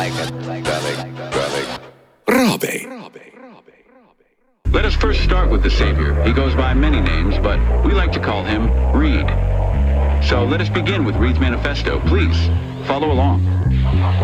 Robe. Let us first start with the Savior. He goes by many names, but we like to call him Reed. So let us begin with Reed's Manifesto. Please, follow along.